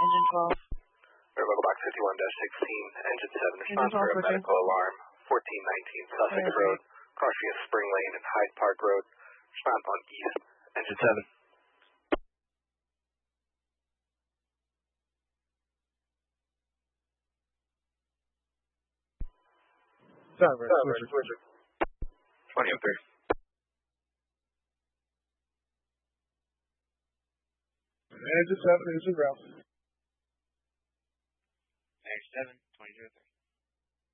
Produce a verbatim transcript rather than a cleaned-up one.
Engine twelve. Local box fifty-one dash sixteen, engine seven, response for a switching. medical alarm, fourteen nineteen Sussex Okay. Road, cross via Spring Lane and Hyde Park Road, response on east, engine seven. Southwest, switcher. switcher. twenty oh three. Engine seven is en route. Engine seven, twenty oh three.